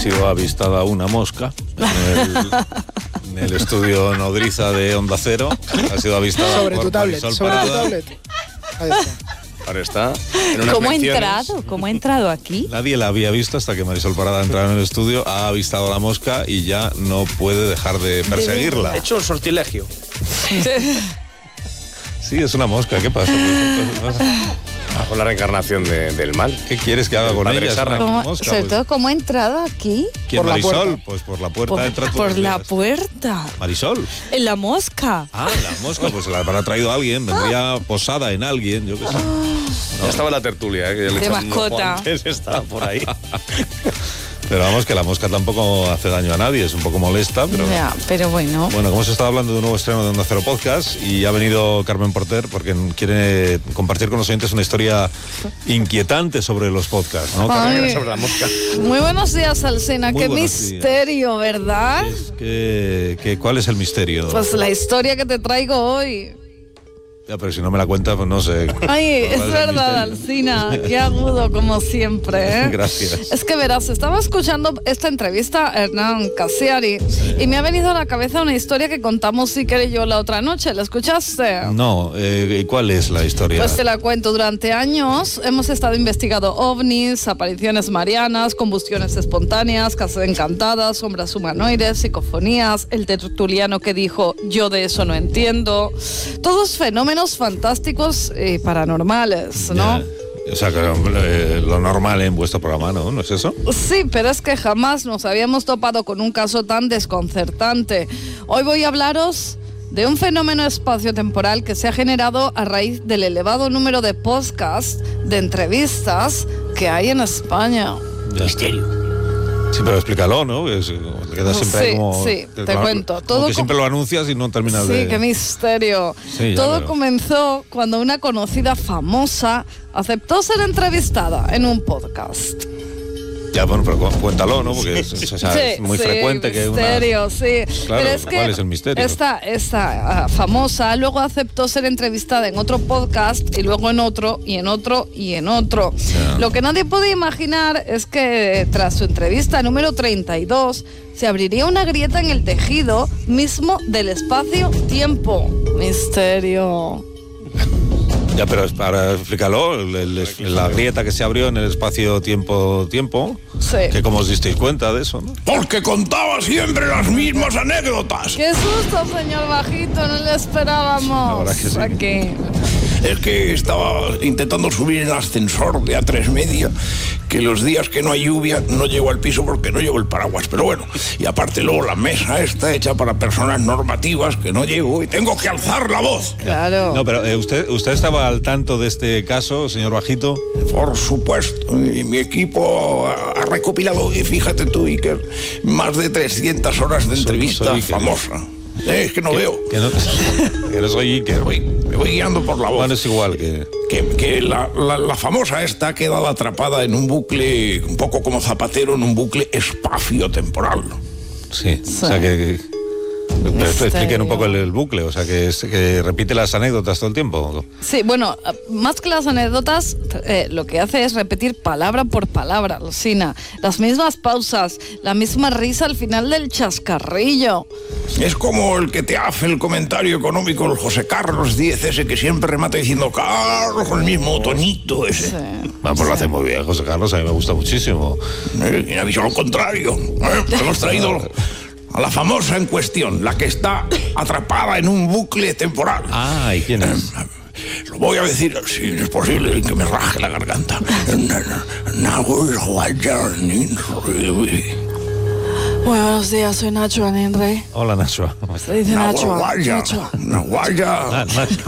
sido avistada una mosca en el estudio nodriza de Onda Cero. Ha sido avistada sobre por tu tablet, Marisol sobre Parada. tu tablet. Ahí está. Ahora está en unas ¿Cómo ha menciones. entrado? ¿Cómo ha entrado aquí? Nadie la había visto hasta que Marisol Parada ha entrado en el estudio, ha avistado la mosca y ya no puede dejar de perseguirla. Ha hecho un sortilegio. Sí, es una mosca, ¿qué pasa? Con la reencarnación del mal. ¿Qué quieres que haga con Padre ella? Es Sarra. una ¿Cómo- mosca, sobre pues. todo, ¿cómo ha entrado aquí? ¿Quién, Por la Marisol? puerta. Pues por la puerta entra todos Por los la días. puerta. Marisol. En la mosca. Ah, la mosca, pues la habrá traído alguien, vendría posada en alguien, yo qué sé. Ya estaba en la tertulia, que ya le De echaban un ojo mascota. antes, estaba por ahí. Pero vamos, que la mosca tampoco hace daño a nadie, es un poco molesta, pero... Ya, pero bueno. Bueno, como se estaba hablando de un nuevo estreno de Onda Cero Podcast y ha venido Carmen Porter porque quiere compartir con los oyentes una historia inquietante sobre los podcasts, ¿no? Ay. Carmen? Sobre la mosca. Muy buenos días, Alsina. Muy Qué buenos días. misterio, ¿verdad? ¿Cuál es el misterio? Pues la historia que te traigo hoy. Ya, pero si no me la cuenta, pues no sé. Ay, ¿Cuál es el verdad, misterio? Alsina. Qué agudo, como siempre, ¿eh? Gracias. Es que verás, estaba escuchando esta entrevista a Hernán Casiari y me ha venido a la cabeza una historia que contamos Iker y yo la otra noche. ¿La escuchaste? No, ¿y cuál es la historia? Pues te la cuento. Durante años hemos estado investigando ovnis, apariciones marianas, combustiones espontáneas, casas encantadas, sombras humanoides, psicofonías, el tertuliano que dijo yo de eso no entiendo. Todos fenómenos fantásticos y paranormales, ¿no? Ya. O sea, que lo normal en vuestro programa, ¿no? ¿No es eso? Sí, pero es que jamás nos habíamos topado con un caso tan desconcertante. Hoy voy a hablaros de un fenómeno espaciotemporal que se ha generado a raíz del elevado número de podcasts, de entrevistas que hay en España. Misterio. Sí, pero explícalo, ¿no? Te quedas siempre ahí Sí, como... sí, que te cuento. Como Todo que siempre lo anuncias y no terminas de... Sí, qué misterio. Sí, ya Todo veo. comenzó cuando una conocida famosa aceptó ser entrevistada en un podcast. Ya, bueno, pero cuéntalo, ¿no? Porque es muy frecuente que una... misterio, sí. Claro, Pero es que ¿cuál es el misterio? Esta famosa luego aceptó ser entrevistada en otro podcast y luego en otro y en otro y en otro. Ya. Lo que nadie puede imaginar es que tras su entrevista número 32 se abriría una grieta en el tejido mismo del espacio-tiempo. Misterio. Ya, pero ahora explícalo, la grieta que se abrió en el espacio-tiempo, Sí. que como os disteis cuenta de eso, ¿no? Porque contaba siempre las mismas anécdotas. ¡Qué susto, señor Bajito! No le esperábamos. La verdad que sí. Aquí. Es que estaba intentando subir en el ascensor de A3 media, que los días que no hay lluvia no llego al piso porque no llevo el paraguas. Pero bueno, y aparte luego la mesa está hecha para personas normativas que no llego y tengo que alzar la voz. Claro. No, pero ¿usted estaba al tanto de este caso, señor Bajito? Por supuesto, y mi equipo ha recopilado, y fíjate tú, Iker, más de 300 horas de entrevista soy Iker. famosa. Es que no veo. Que no, que no soy Iker. Me voy guiando por la voz. Bueno, es igual que... Que la famosa esta ha quedado atrapada en un bucle, un poco como Zapatero, en un bucle espacio-temporal. Sí, o sea que expliquen un poco el bucle, o sea que repite las anécdotas todo el tiempo. Sí, bueno, más que las anécdotas, lo que hace es repetir palabra por palabra, Lucina. Las mismas pausas, la misma risa al final del chascarrillo. Es como el que te hace el comentario económico, el José Carlos Díez, ese que siempre remata diciendo Carlos, con el mismo tonito ese. Sí. Bueno, pues lo hace muy bien, José Carlos, a mí me gusta muchísimo. Y me avisó lo contrario. Hemos traído a la famosa en cuestión, la que está atrapada en un bucle temporal. Ah, ¿y quién es? Lo voy a decir, si es posible, que me raje la garganta. Buenos días, soy Nacho Henry. Hola, Nacho. Se dice Nacho. Nacho. Naguaya.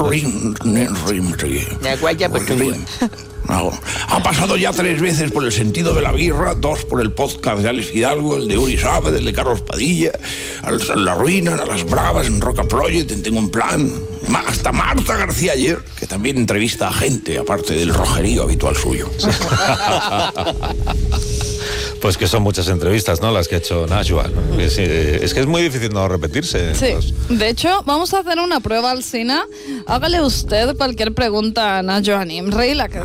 Ha pasado ya 3 veces por el sentido de la birra, 2 por el podcast de Alex Hidalgo, el de Uri Saavedra, el de Carlos Padilla, a La Ruina, a Las Bravas, en Roca Project, en Tengo un Plan. Hasta Marta García ayer, que también entrevista a gente, aparte del rojerío habitual suyo. Pues que son muchas entrevistas, ¿no? Las que ha hecho Najwa, ¿no? Es que es muy difícil no repetirse. Sí, Pues, de hecho, vamos a hacer una prueba, Alsina. Hágale usted cualquier pregunta a Najwa Nimri, la que